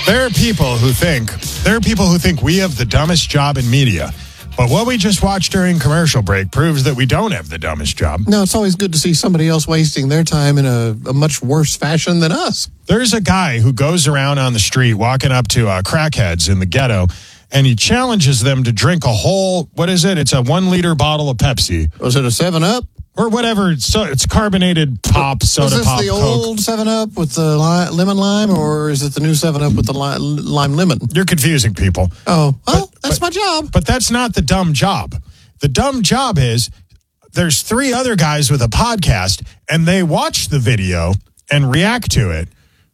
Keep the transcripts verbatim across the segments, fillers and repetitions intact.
There are people who think, there are people who think we have the dumbest job in media. But what we just watched during commercial break proves that we don't have the dumbest job. No, it's always good to see somebody else wasting their time in a, a much worse fashion than us. There's a guy who goes around on the street walking up to uh, crackheads in the ghetto, and he challenges them to drink a whole, what is it? It's a one-liter bottle of Pepsi. Was it a seven up? Or whatever. So it's carbonated pop, soda pop, Is this pop, the Coke. old seven up with the li- lemon lime, or is it the new seven up with the li- lime lemon? You're confusing people. Oh, well, but, that's but, my job. But that's not the dumb job. The dumb job is there's three other guys with a podcast, and they watch the video and react to it.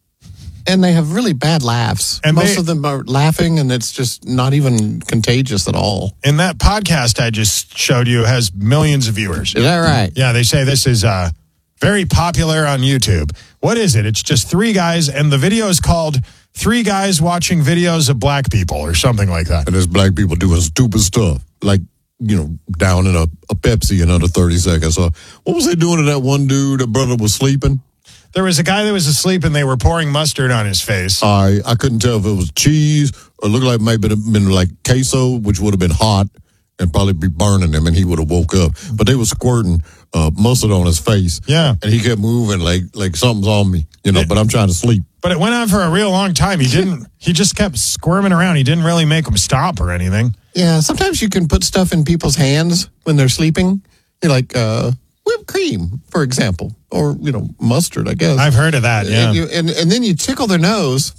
And they have really bad laughs. And Most they, of them are laughing, and it's just not even contagious at all. And that podcast I just showed you has millions of viewers. Is that right? Yeah, they say this is uh, very popular on YouTube. What is it? It's just three guys, and the video is called Three Guys Watching Videos of Black People or something like that. And there's black people doing stupid stuff, like, you know, down in a, a Pepsi in under thirty seconds. So what was they doing to that one dude? That brother was sleeping. There was a guy that was asleep, and they were pouring mustard on his face. I I couldn't tell if it was cheese or it looked like maybe it had been like queso, which would have been hot and probably be burning him, and he would have woke up. But they were squirting uh, mustard on his face. Yeah. And he kept moving like like something's on me, you know, It, but I'm trying to sleep. But it went on for a real long time. He didn't, he just kept squirming around. He didn't really make them stop or anything. Yeah, sometimes you can put stuff in people's hands when they're sleeping. You're like, uh, whipped cream, for example, or, you know, mustard, I guess. I've heard of that, yeah. And, you, and, and then you tickle their nose,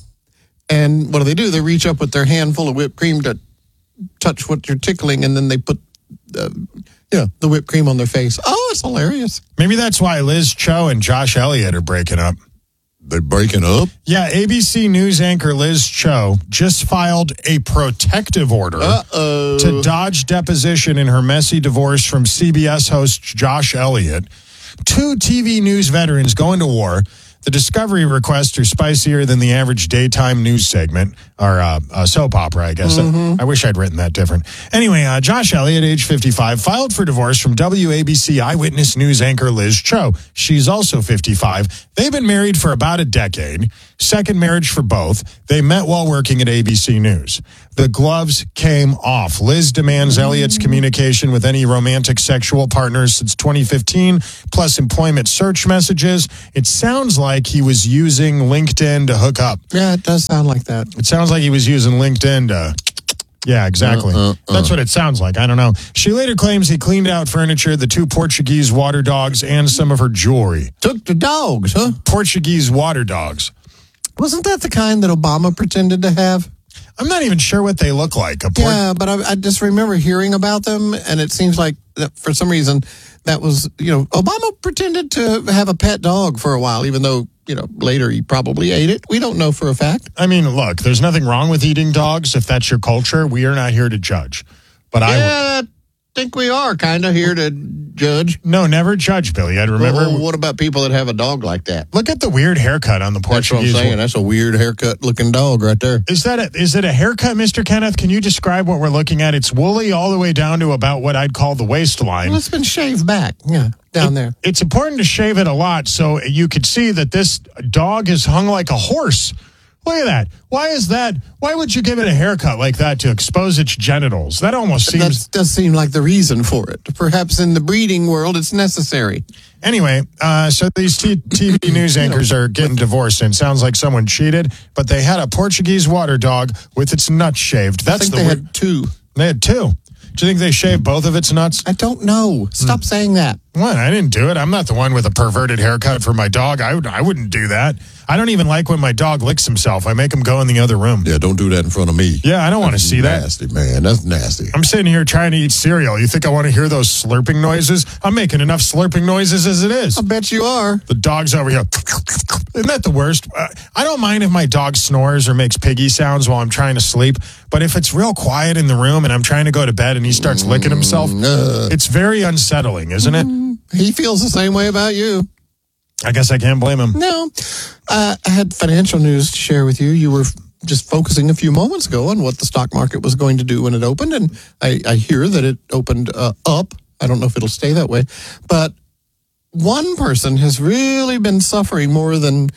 and what do they do? They reach up with their hand full of whipped cream to touch what you're tickling, and then they put uh, you know, the whipped cream on their face. Oh, it's hilarious. Maybe that's why Liz Cho and Josh Elliott are breaking up. They're breaking up? Yeah, A B C News anchor Liz Cho just filed a protective order Uh-oh. to dodge deposition in her messy divorce from C B S host Josh Elliott. Two T V news veterans going to war. The discovery requests are spicier than the average daytime news segment, or uh, uh, soap opera, I guess. Mm-hmm. I, I wish I'd written that different. Anyway, uh, Josh Elliott, age fifty-five, filed for divorce from W A B C Eyewitness News anchor Liz Cho. She's also fifty-five. They've been married for about a decade. Second marriage for both. They met while working at A B C News. The gloves came off. Liz demands Elliott's communication with any romantic sexual partners since twenty fifteen, plus employment search messages. It sounds like he was using LinkedIn to hook up. Yeah, it does sound like that. It sounds like he was using LinkedIn to... Yeah, exactly. Uh, uh, uh. That's what it sounds like. I don't know. She later claims he cleaned out furniture, the two Portuguese water dogs, and some of her jewelry. Took the dogs, huh? Portuguese water dogs. Wasn't that the kind that Obama pretended to have? I'm not even sure what they look like. A port- yeah, but I, I just remember hearing about them, and it seems like that for some reason that was, you know, Obama pretended to have a pet dog for a while, even though, you know, later he probably ate it. We don't know for a fact. I mean, look, there's nothing wrong with eating dogs. If that's your culture, we are not here to judge. But yeah, I w- think we are kind of here to judge. No, never judge, Billy. I'd remember. Well, what about people that have a dog like that? Look at the weird haircut on the Portuguese. That's what I'm saying. That's a weird haircut looking dog right there. Is that a, is it a haircut, Mister Kenneth? Can you describe what we're looking at? It's woolly all the way down to about what I'd call the waistline. Well, it's been shaved back. Yeah, down it, there. It's important to shave it a lot so you could see that this dog is hung like a horse. Look at that. Why is that? Why would you give it a haircut like that to expose its genitals? That almost seems... That does seem like the reason for it. Perhaps in the breeding world, it's necessary. Anyway, uh, so these t- TV news anchors are getting divorced, and it sounds like someone cheated, but they had a Portuguese water dog with its nuts shaved. That's I think the they weird- had two. They had two. Do you think they shaved both of its nuts? I don't know. Stop hmm. saying that. What? I didn't do it. I'm not the one with a perverted haircut for my dog. I, would, I wouldn't do that. I don't even like when my dog licks himself. I make him go in the other room. Yeah, don't do that in front of me. Yeah, I don't want to see nasty, that. Nasty, man. That's nasty. I'm sitting here trying to eat cereal. You think I want to hear those slurping noises? I'm making enough slurping noises as it is. I bet you are. The dog's over here. Isn't that the worst? Uh, I don't mind if my dog snores or makes piggy sounds while I'm trying to sleep, but if it's real quiet in the room and I'm trying to go to bed and he starts mm, licking himself, uh, it's very unsettling, isn't it? He feels the same way about you. I guess I can't blame him. No. Uh, I had financial news to share with you. You were f- just focusing a few moments ago on what the stock market was going to do when it opened, and I, I hear that it opened uh, up. I don't know if it'll stay that way. But one person has really been suffering more than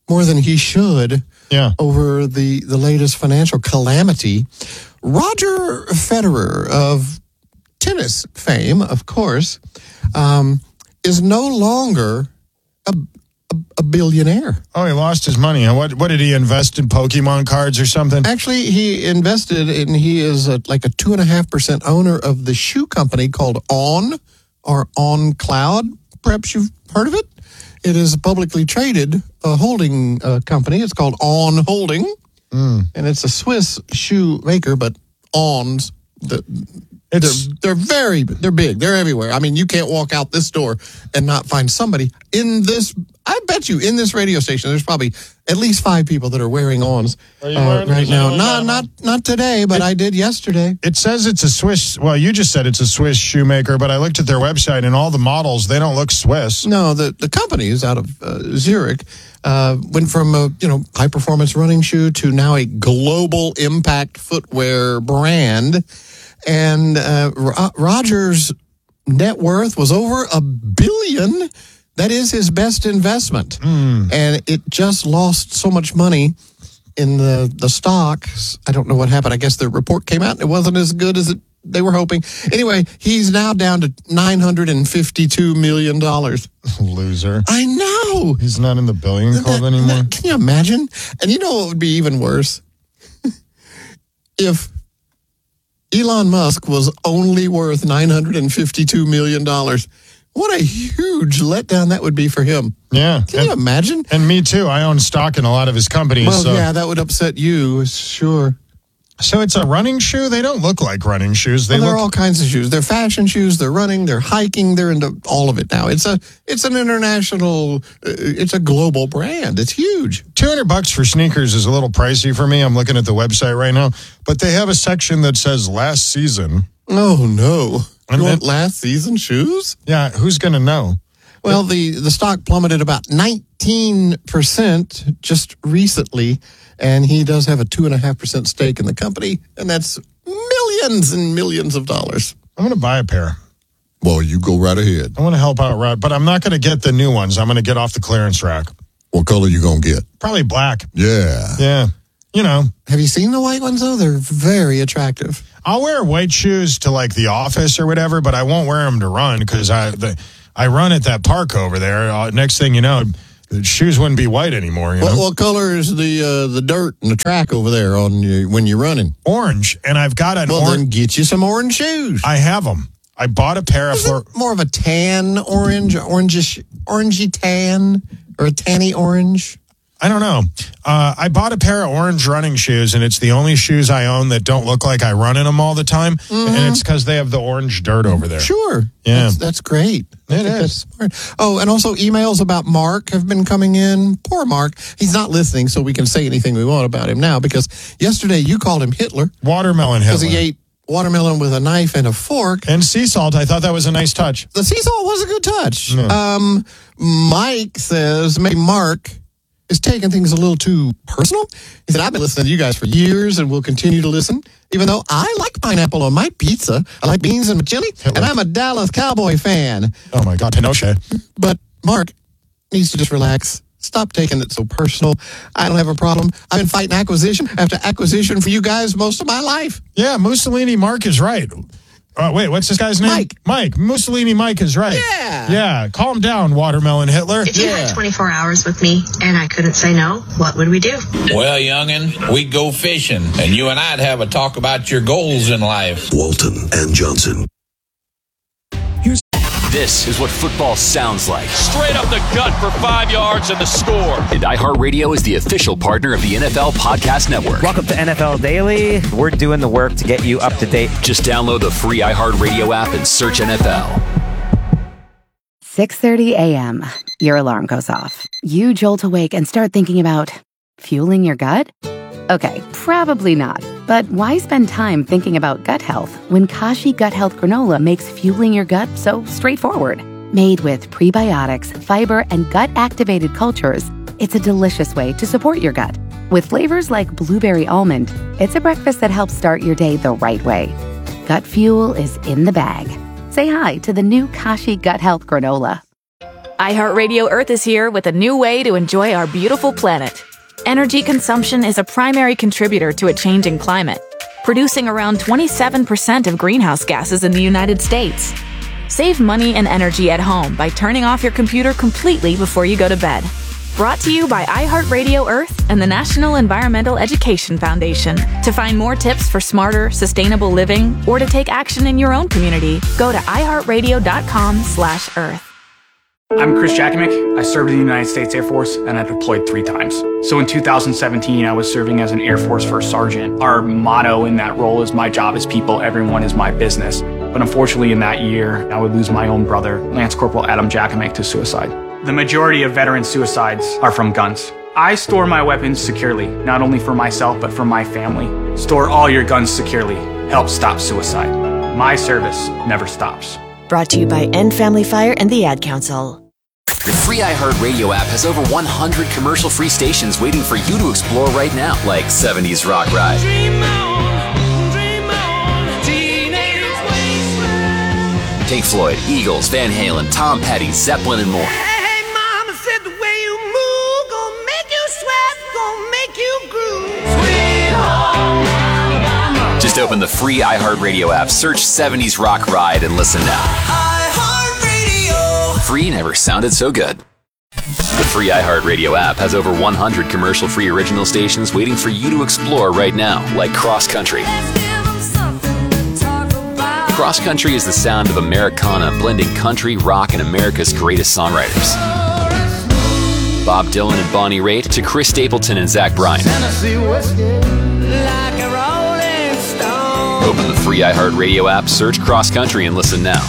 more than he should Yeah. over the, the latest financial calamity. Roger Federer of tennis fame, of course, um, is no longer a, a, a billionaire. Oh, he lost his money. What What did he invest in? Pokemon cards or something? Actually, he invested in, he is a, like a two and a half percent owner of the shoe company called On or On Cloud. Perhaps you've heard of it. It is a publicly traded uh, holding uh, company. It's called On Holding, mm. and it's a Swiss shoe maker, but On's, the, It's, they're, they're very, they're big. They're everywhere. I mean, you can't walk out this door and not find somebody in this. I bet you in this radio station, there's probably at least five people that are wearing Ons Are you uh, wearing right these now. on? Not, not, not today, but It- I did yesterday. It says it's a Swiss. Well, you just said it's a Swiss shoemaker, but I looked at their website and all the models, they don't look Swiss. No, the, the company is out of uh, Zurich. Uh, went from a you know high performance running shoe to now a global impact footwear brand, and uh, Ro- Roger's net worth was over a billion. That is his best investment, Mm. and it just lost so much money in the the stocks. I don't know what happened. I guess the report came out and it wasn't as good as it, they were hoping. Anyway, he's now down to nine hundred fifty-two million dollars. Loser. I know. He's not in the billion club That- anymore. that- can you imagine? And you know what would be even worse? If Elon Musk was only worth nine hundred fifty-two million dollars. What a huge letdown that would be for him. Yeah. Can and, you imagine? and me too. I own stock in a lot of his companies. Well, so. yeah, that would upset you, sure. So it's a running shoe? They don't look like running shoes. They Well, there look are all kinds of shoes. They're fashion shoes. They're running. They're hiking. They're into all of it now. It's a it's an international. Uh, it's a global brand. It's huge. two hundred bucks for sneakers is a little pricey for me. I'm looking at the website right now, but they have a section that says last season. Oh no! And You want then- last season shoes? Yeah, who's going to know? Well, the, the stock plummeted about nineteen percent just recently, and he does have a two point five percent stake in the company, and that's millions and millions of dollars. I'm going to buy a pair. Well, you go right ahead. I want to help out Rod, but I'm not going to get the new ones. I'm going to get off the clearance rack. What color you gonna get? Probably black. Yeah. Yeah. You know, Have you seen the white ones, though? They're very attractive. I'll wear white shoes to like the office or whatever, but I won't wear them to run because I the, I run at that park over there. Uh, next thing you know, the shoes wouldn't be white anymore. You know, What, what color is the uh, the dirt and the track over there on you when you're running? orange, and I've got an Well, orange. then get you some orange shoes. I have them. I bought a pair of. Is Flor- it more of a tan orange, orangish, orangey tan, or a tanny orange? I don't know. Uh, I bought a pair of orange running shoes, and it's the only shoes I own that don't look like I run in them all the time. Mm-hmm. And it's because they have the orange dirt over there. Sure. Yeah. That's, that's great. I It think is. That's smart. Oh, and also emails about Mark have been coming in. Poor Mark. He's not listening, so we can say anything we want about him now because yesterday you called him Hitler Watermelon because Hitler. he ate watermelon with a knife and a fork. And sea salt. I thought that was a nice touch. The sea salt was a good touch. Yeah. Um, Mike says maybe Mark is taking things a little too personal. He said, I've been listening to you guys for years and will continue to listen, even though I like pineapple on my pizza. I like beans in my chili, and I'm a Dallas Cowboy fan. Oh, my God. Pinochet. But Mark needs to just relax. Stop taking it so personal. I don't have a problem. I've been fighting acquisition after acquisition for you guys most of my life. Yeah, Mussolini Mark is right. Uh, wait, what's this guy's name? Mike. Mike. Mussolini Mike is right. Yeah. Yeah. Calm down, Watermelon Hitler. If you yeah. had twenty-four hours with me and I couldn't say no, what would we do? Well, youngin', we'd go fishing, and you and I'd have a talk about your goals in life. Walton and Johnson. This is what football sounds like. Straight up the gut for five yards and the score. And iHeartRadio is the official partner of the N F L Podcast Network. Welcome to N F L Daily. We're doing the work to get you up to date. Just download the free iHeartRadio app and search N F L. six thirty a.m. Your alarm goes off. You jolt awake and start thinking about fueling your gut? Okay, probably not. But why spend time thinking about gut health when Kashi Gut Health Granola makes fueling your gut so straightforward? Made with prebiotics, fiber, and gut-activated cultures, it's a delicious way to support your gut. With flavors like blueberry almond, it's a breakfast that helps start your day the right way. Gut fuel is in the bag. Say hi to the new Kashi Gut Health Granola. iHeartRadio Earth is here with a new way to enjoy our beautiful planet. Energy consumption is a primary contributor to a changing climate, producing around twenty-seven percent of greenhouse gases in the United States. Save money and energy at home by turning off your computer completely before you go to bed. Brought to you by iHeartRadio Earth and the National Environmental Education Foundation. To find more tips for smarter, sustainable living or to take action in your own community, go to iHeartRadio.com slash Earth. I'm Chris Jakimick. I served in the United States Air Force and I deployed three times. So in two thousand seventeen, I was serving as an Air Force First Sergeant. Our motto in that role is my job is people, everyone is my business. But unfortunately in that year, I would lose my own brother, Lance Corporal Adam Jakimick, to suicide. The majority of veteran suicides are from guns. I store my weapons securely, not only for myself, but for my family. Store all your guns securely. Help stop suicide. My service never stops. Brought to you by End Family Fire and the Ad Council. The free iHeartRadio app has over one hundred commercial-free stations waiting for you to explore right now, like seventies Rock Ride. Dream on, dream on, teenage wasteland. Pink Floyd, Eagles, Van Halen, Tom Petty, Zeppelin, and more. Just open the free iHeartRadio app, search seventies Rock Ride, and listen now. iHeartRadio. Free never sounded so good. The free iHeartRadio app has over one hundred commercial-free original stations waiting for you to explore right now, like Cross Country. Cross Country is the sound of Americana blending country, rock, and America's greatest songwriters. Bob Dylan and Bonnie Raitt to Chris Stapleton and Zach Bryan. Open the free iHeartRadio app, search Cross Country, and listen now.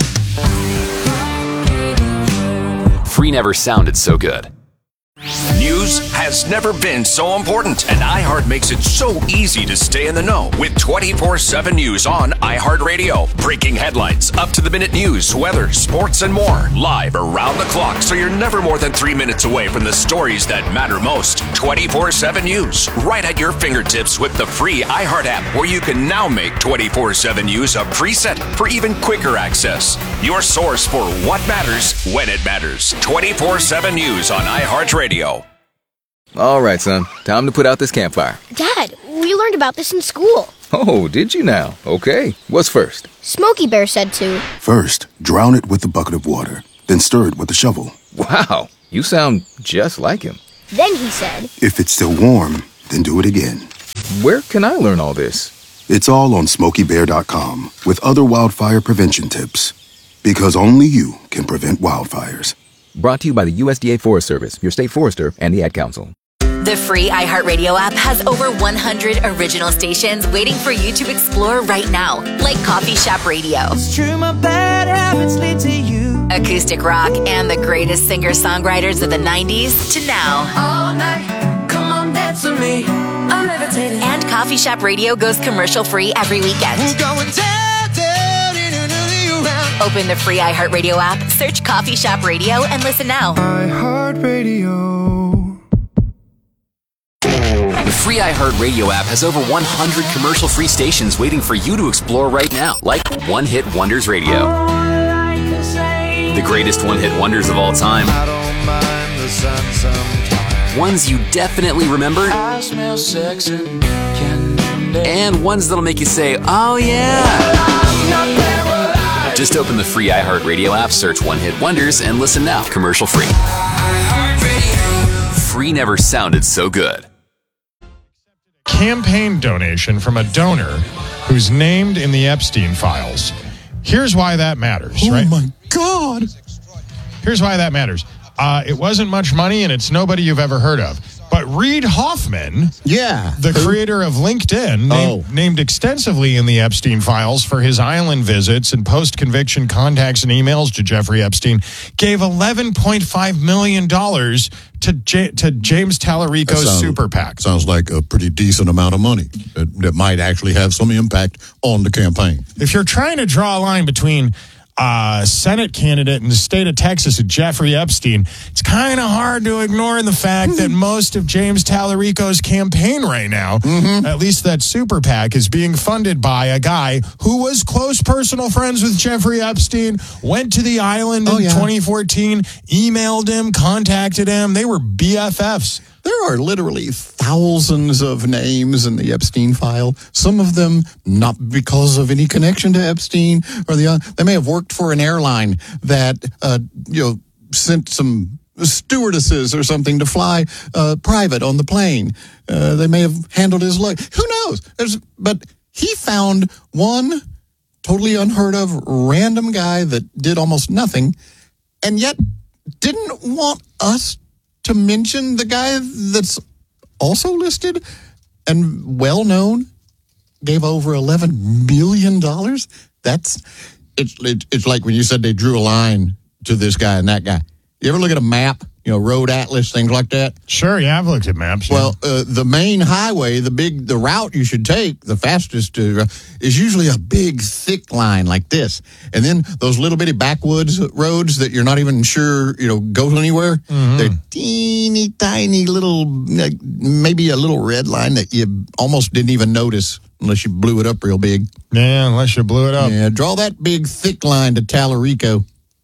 Free never sounded so good. News has never been so important, and iHeart makes it so easy to stay in the know with twenty-four seven News on iHeartRadio. Breaking headlines, up-to-the-minute news, weather, sports, and more. Live around the clock, so you're never more than three minutes away from the stories that matter most. twenty-four seven News, right at your fingertips with the free iHeart app, where you can now make twenty-four seven News a preset for even quicker access. Your source for what matters when it matters. twenty-four seven News on iHeartRadio. All right, son. Time to put out this campfire. Dad, we learned about this in school. Oh, did you now? Okay. What's first? Smokey Bear said to. First, drown it with a bucket of water, then stir it with a shovel. Wow, you sound just like him. Then he said. If it's still warm, then do it again. Where can I learn all this? It's all on smokey bear dot com with other wildfire prevention tips. Because only you can prevent wildfires. Brought to you by the U S D A Forest Service, your state forester, and the Ad Council. The free iHeartRadio app has over one hundred original stations waiting for you to explore right now, like Coffee Shop Radio. It's true, my bad habits lead to you. Acoustic rock and the greatest singer-songwriters of the nineties to now. All night, come on, dance with me. I'm levitating. And Coffee Shop Radio goes commercial-free every weekend. We're going down, down, in another round. Open the free iHeartRadio app, search Coffee Shop Radio, and listen now. iHeartRadio. The free iHeartRadio app has over one hundred commercial-free stations waiting for you to explore right now, like One Hit Wonders Radio. The greatest one-hit wonders of all time. Ones you definitely remember. I smell sex and candy. And ones that'll make you say, oh yeah. Just open the free iHeartRadio app, search One Hit Wonders, and listen now, commercial-free. Free never sounded so good. Campaign donation from a donor who's named in the Epstein files. Here's why that matters, oh right? Oh, my God. Here's why that matters. Uh, it wasn't much money, and it's nobody you've ever heard of. But Reid Hoffman, yeah, the creator of LinkedIn, named, oh. named extensively in the Epstein files for his island visits and post-conviction contacts and emails to Jeffrey Epstein, gave eleven point five million dollars to J- to James Tallarico's sounds, super PAC. Sounds like a pretty decent amount of money that, that might actually have some impact on the campaign. If you're trying to draw a line between uh, Senate candidate in the state of Texas, Jeffrey Epstein. It's kind of hard to ignore the fact that most of James Tallarico's campaign right now, mm-hmm. at least that super PAC, is being funded by a guy who was close personal friends with Jeffrey Epstein, went to the island oh, in yeah. twenty fourteen, emailed him, contacted him. They were B F Fs. There are literally thousands of names in the Epstein file. Some of them not because of any connection to Epstein, or the uh, they may have worked for an airline that uh, you know sent some stewardesses or something to fly uh, private on the plane. Uh, they may have handled his luggage. Who knows? There's, but he found one totally unheard of random guy that did almost nothing, and yet didn't want us to mention the guy that's also listed and well known, gave over eleven million dollars. That's it's it, it's like when you said they drew a line to this guy and that guy. You ever look at a map, you know, road atlas, things like that? Sure, yeah, I've looked at maps. Yeah. Well, uh, the main highway, the big, the route you should take, the fastest, to, uh, is usually a big, thick line like this. And then those little bitty backwoods roads that you're not even sure, you know, go anywhere. Mm-hmm. They're teeny tiny little, maybe a little red line that you almost didn't even notice unless you blew it up real big. Yeah, unless you blew it up. Yeah, draw that big, thick line to Tallarico.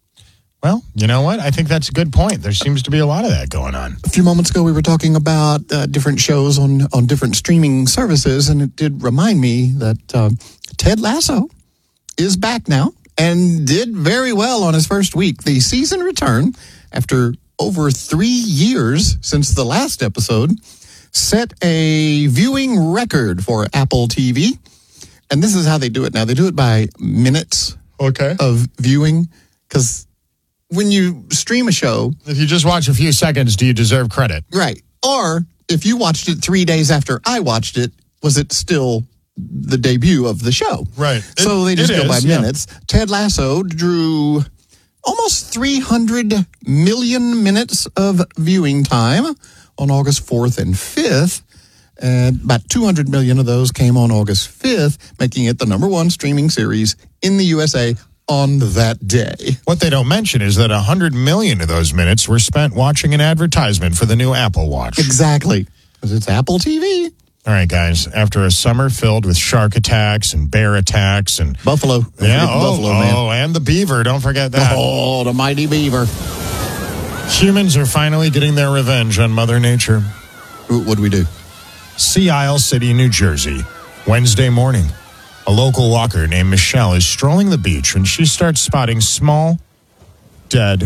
Well, you know what? I think that's a good point. There seems to be a lot of that going on. A few moments ago, we were talking about uh, different shows on, on different streaming services, and it did remind me that uh, Ted Lasso is back now and did very well on his first week. The season return, after over three years since the last episode, set a viewing record for Apple T V. And this is how they do it now. They do it by minutes okay. of viewing, because when you stream a show, if you just watch a few seconds, do you deserve credit? Right. Or if you watched it three days after I watched it, was it still the debut of the show? Right. So it, they just go is, by yeah. minutes. Ted Lasso drew almost three hundred million minutes of viewing time on August fourth and fifth. And about two hundred million of those came on August fifth, making it the number one streaming series in the U S A on that day. What they don't mention is that one hundred million of those minutes were spent watching an advertisement for the new Apple Watch. Exactly. Because it's Apple T V. All right, guys. After a summer filled with shark attacks and bear attacks and... Buffalo. Don't yeah, oh, Buffalo, man. oh, and the beaver. Don't forget that. Oh, the mighty beaver. Humans are finally getting their revenge on Mother Nature. What do we do? Sea Isle City, New Jersey. Wednesday morning. A local walker named Michelle is strolling the beach when she starts spotting small, dead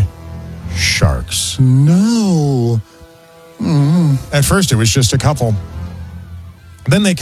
sharks. No. Mm. At first, it was just a couple. Then they